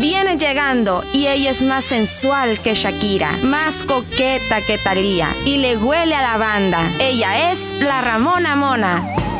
Viene llegando y ella es más sensual que Shakira, más coqueta que Thalía y le huele a lavanda. Ella es la Ramona Mona.